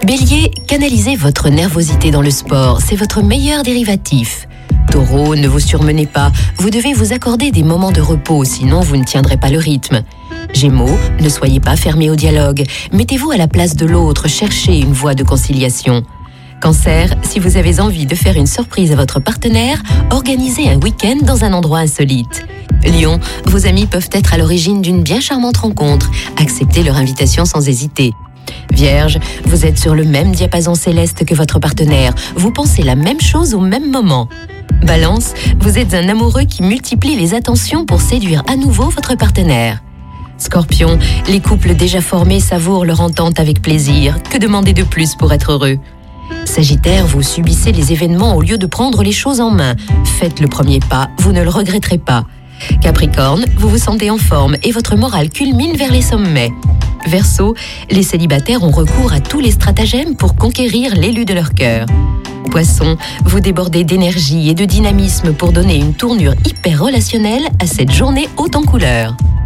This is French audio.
Bélier, canalisez votre nervosité dans le sport, c'est votre meilleur dérivatif. Taureau, ne vous surmenez pas, vous devez vous accorder des moments de repos, sinon vous ne tiendrez pas le rythme. Gémeaux, ne soyez pas fermés au dialogue, mettez-vous à la place de l'autre, cherchez une voie de conciliation. Cancer, si vous avez envie de faire une surprise à votre partenaire, organisez un week-end dans un endroit insolite. Lion, vos amis peuvent être à l'origine d'une bien charmante rencontre, acceptez leur invitation sans hésiter. Vierge, vous êtes sur le même diapason céleste que votre partenaire, vous pensez la même chose au même moment. Balance, vous êtes un amoureux qui multiplie les attentions pour séduire à nouveau votre partenaire. Scorpion, les couples déjà formés savourent leur entente avec plaisir. Que demander de plus pour être heureux ? Sagittaire, vous subissez les événements au lieu de prendre les choses en main. Faites le premier pas, vous ne le regretterez pas. Capricorne, vous vous sentez en forme et votre morale culmine vers les sommets. Verseau, les célibataires ont recours à tous les stratagèmes pour conquérir l'élu de leur cœur. Poisson, vous débordez d'énergie et de dynamisme pour donner une tournure hyper relationnelle à cette journée haute en couleurs.